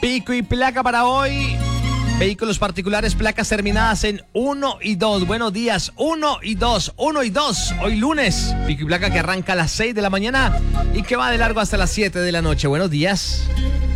Pico y placa para hoy. Vehículos particulares, placas terminadas en 1 y 2. Buenos días, 1 y 2, 1 y 2. Hoy lunes, pico y placa que arranca a las 6 de la mañana y que va de largo hasta las 7 de la noche. Buenos días.